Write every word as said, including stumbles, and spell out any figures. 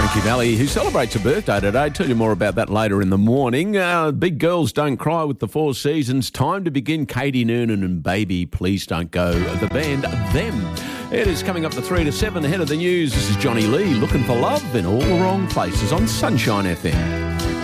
Frankie Valli, who celebrates a birthday today. Tell you more about that later in the morning. Uh, Big Girls Don't Cry with the Four Seasons. Time to begin. Katie Noonan and Baby Please Don't Go. The band, Them. It is coming up to three to seven ahead of the news. This is Johnny Lee looking for love in all the wrong places on Sunshine F M.